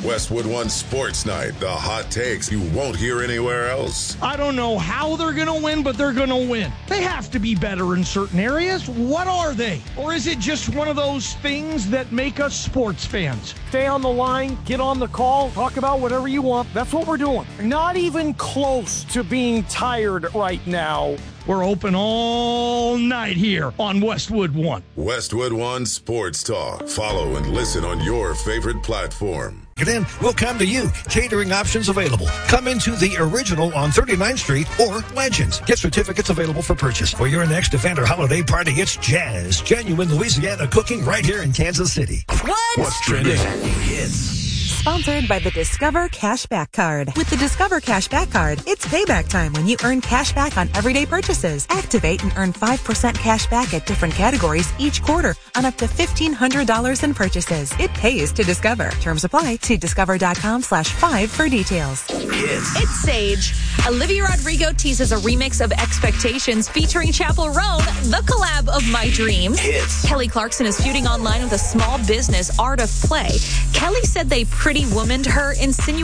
Westwood One Sports Night. The hot takes you won't hear anywhere else. I don't know how they're going to win, but they're going to win. They have to be better in certain areas. What are they? Or is it just one of those things that make us sports fans? Stay on the line, get on the call, talk about whatever you want. That's what we're doing. Not even close to being tired right now. We're open all night here on Westwood One. Westwood One Sports Talk. Follow and listen on your favorite platform. Then we'll come to you. Catering options available. Come into the Original on 39th Street or Legends. Get certificates available for purchase. For your next event or holiday party, it's Jazz. Genuine Louisiana cooking right here in Kansas City. What's trending? Sponsored by the Discover Cashback Card. With the Discover Cashback Card, it's payback time when you earn cash back on everyday purchases. Activate and earn 5% cash back at different categories each quarter on up to $1,500 in purchases. It pays to Discover. Terms apply. See discover.com/5 for details. It's Sage. Olivia Rodrigo teases a remix of Expectations featuring Chappell Roan, the collab of My Dreams. Kelly Clarkson is feuding online with a small business, Art of Play. Kelly said they pretty womaned her, insinuating